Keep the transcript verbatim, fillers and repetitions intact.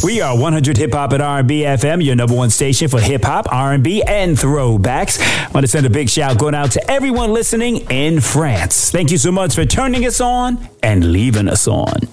We are one hundred Hip Hop and R and B F M, your number one station for hip hop, R and B, and throwbacks. I want to send a big shout going out to everyone listening in France. Thank you so much for turning us on and leaving us on.